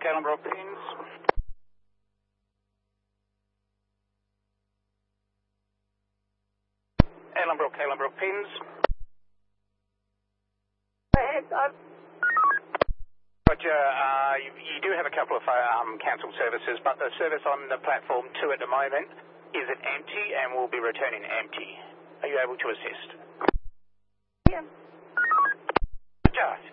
Ellenbrook pins. Ellenbrook pins. Roger, you do have a couple of cancelled services, but the service on the platform 2 at the moment is at empty and will be returning empty. Are you able to assist? Yeah. Roger.